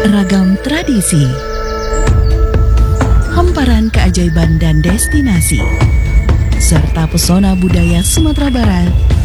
Ragam tradisi, hamparan keajaiban dan destinasi, serta pesona budaya Sumatera Barat